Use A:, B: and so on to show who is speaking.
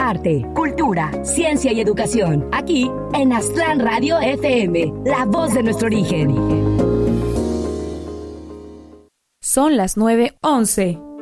A: arte, cultura, ciencia y educación. Aquí en Aztlán Radio FM, la voz de nuestro origen.
B: Son las 9:11.